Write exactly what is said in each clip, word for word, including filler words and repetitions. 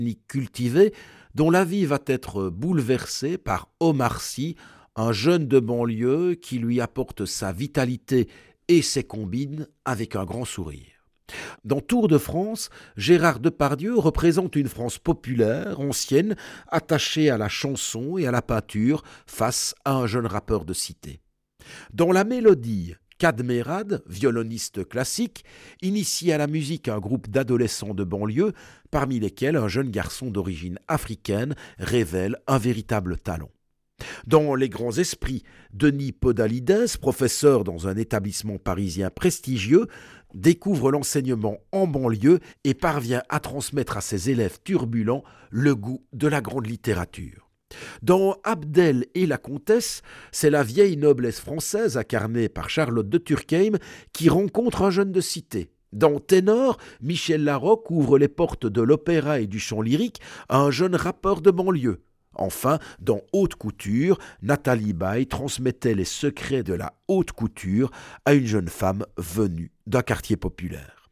cultivé, dont la vie va être bouleversée par Omar Sy, un jeune de banlieue qui lui apporte sa vitalité et ses combines avec un grand sourire. Dans Tour de France, Gérard Depardieu représente une France populaire, ancienne, attachée à la chanson et à la peinture face à un jeune rappeur de cité. Dans La Mélodie, Kadmerad, violoniste classique, initie à la musique un groupe d'adolescents de banlieue, parmi lesquels un jeune garçon d'origine africaine révèle un véritable talent. Dans Les Grands Esprits, Denis Podalides, professeur dans un établissement parisien prestigieux, découvre l'enseignement en banlieue et parvient à transmettre à ses élèves turbulents le goût de la grande littérature. Dans Abdel et la Comtesse, c'est la vieille noblesse française incarnée par Charlotte de Turckheim qui rencontre un jeune de cité. Dans Ténor, Michel Larocque ouvre les portes de l'opéra et du chant lyrique à un jeune rappeur de banlieue. Enfin, dans Haute Couture, Nathalie Baye transmettait les secrets de la haute couture à une jeune femme venue d'un quartier populaire.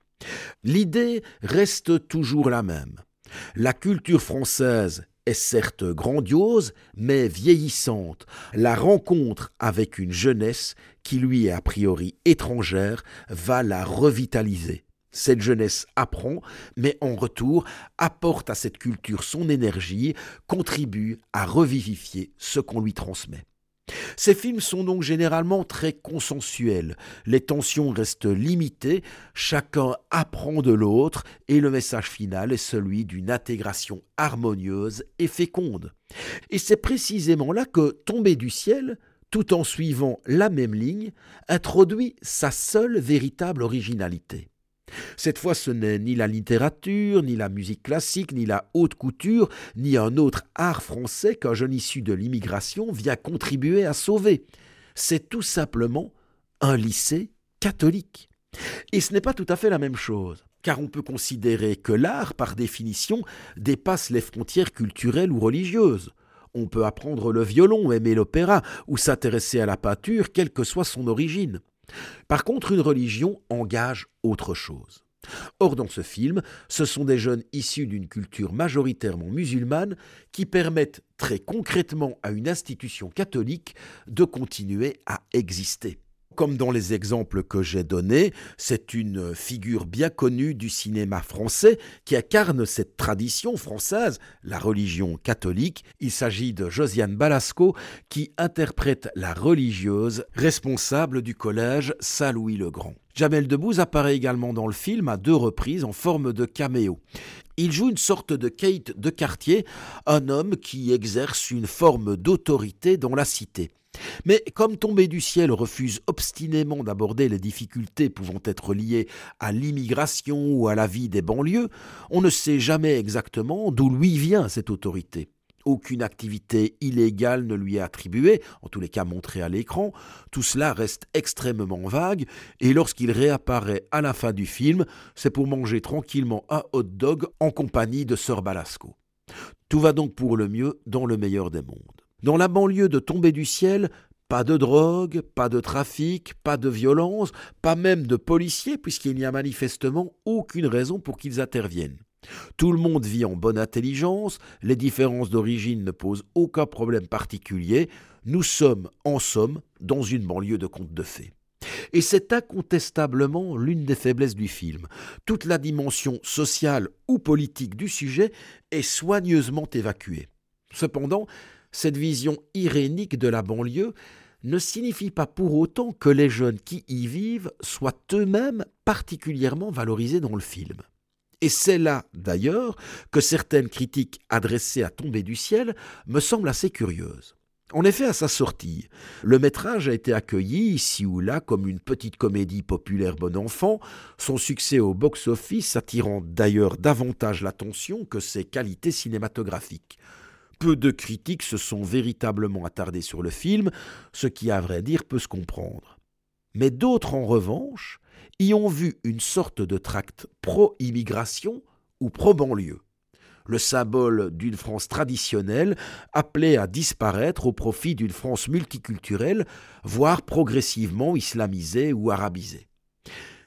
L'idée reste toujours la même. La culture française est certes grandiose, mais vieillissante. La rencontre avec une jeunesse qui lui est a priori étrangère va la revitaliser. Cette jeunesse apprend, mais en retour apporte à cette culture son énergie, contribue à revivifier ce qu'on lui transmet. Ces films sont donc généralement très consensuels, les tensions restent limitées, chacun apprend de l'autre et le message final est celui d'une intégration harmonieuse et féconde. Et c'est précisément là que Tomber du ciel, tout en suivant la même ligne, introduit sa seule véritable originalité. Cette fois, ce n'est ni la littérature, ni la musique classique, ni la haute couture, ni un autre art français qu'un jeune issu de l'immigration vient contribuer à sauver. C'est tout simplement un lycée catholique. Et ce n'est pas tout à fait la même chose, car on peut considérer que l'art, par définition, dépasse les frontières culturelles ou religieuses. On peut apprendre le violon, aimer l'opéra ou s'intéresser à la peinture, quelle que soit son origine. Par contre, une religion engage autre chose. Or, dans ce film, ce sont des jeunes issus d'une culture majoritairement musulmane qui permettent très concrètement à une institution catholique de continuer à exister. Comme dans les exemples que j'ai donnés, c'est une figure bien connue du cinéma français qui incarne cette tradition française, la religion catholique. Il s'agit de Josiane Balasco qui interprète la religieuse responsable du collège Saint-Louis-le-Grand. Jamel Debbouze apparaît également dans le film à deux reprises en forme de caméo. Il joue une sorte de Kate de quartier, un homme qui exerce une forme d'autorité dans la cité. Mais comme Tomber du ciel refuse obstinément d'aborder les difficultés pouvant être liées à l'immigration ou à la vie des banlieues, on ne sait jamais exactement d'où lui vient cette autorité. Aucune activité illégale ne lui est attribuée, en tous les cas montrée à l'écran, tout cela reste extrêmement vague, et lorsqu'il réapparaît à la fin du film, c'est pour manger tranquillement un hot dog en compagnie de Sœur Balasco. Tout va donc pour le mieux dans le meilleur des mondes. Dans la banlieue de Tomber du ciel, pas de drogue, pas de trafic, pas de violence, pas même de policiers, puisqu'il n'y a manifestement aucune raison pour qu'ils interviennent. Tout le monde vit en bonne intelligence, les différences d'origine ne posent aucun problème particulier, nous sommes, en somme, dans une banlieue de contes de fées. Et c'est incontestablement l'une des faiblesses du film. Toute la dimension sociale ou politique du sujet est soigneusement évacuée. Cependant, cette vision irénique de la banlieue ne signifie pas pour autant que les jeunes qui y vivent soient eux-mêmes particulièrement valorisés dans le film. Et c'est là, d'ailleurs, que certaines critiques adressées à Tomber du ciel me semblent assez curieuses. En effet, à sa sortie, le métrage a été accueilli ici ou là comme une petite comédie populaire bon enfant, son succès au box-office attirant d'ailleurs davantage l'attention que ses qualités cinématographiques. Peu de critiques se sont véritablement attardés sur le film, ce qui, à vrai dire, peut se comprendre. Mais d'autres, en revanche, y ont vu une sorte de tract pro-immigration ou pro-banlieue. Le symbole d'une France traditionnelle appelée à disparaître au profit d'une France multiculturelle, voire progressivement islamisée ou arabisée.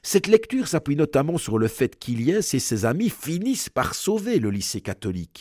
Cette lecture s'appuie notamment sur le fait qu'Ilyes et ses amis finissent par sauver le lycée catholique.